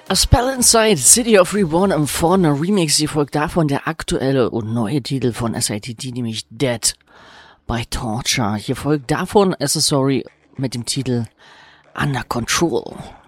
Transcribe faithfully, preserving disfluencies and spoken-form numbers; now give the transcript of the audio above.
A Spell Inside, City of Reborn im Fauna Remix, die folgt davon der aktuelle und neue Titel von S I T T, nämlich Dead by Torture. Hier folgt davon Accessory mit dem Titel Under Control.